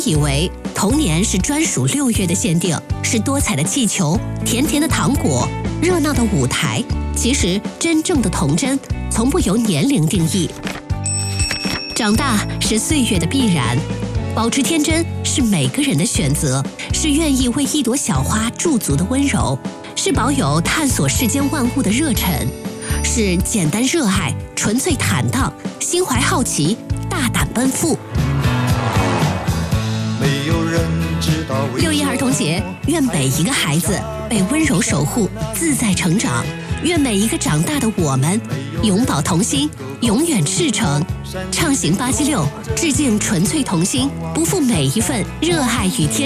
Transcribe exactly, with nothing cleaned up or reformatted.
以为童年是专属六月的限定，是多彩的气球、甜甜的糖果、热闹的舞台。其实，真正的童真从不由年龄定义。长大是岁月的必然，保持天真是每个人的选择，是愿意为一朵小花驻足的温柔，是保有探索世间万物的热忱，是简单热爱、纯粹坦荡、心怀好奇、大胆奔赴。 没有人知道六一儿童节，愿每一个孩子被温柔守护，自在成长。愿每一个长大的我们，永葆童心，永远赤诚。畅行八七六，致敬纯粹童心，不负每一份热爱与天。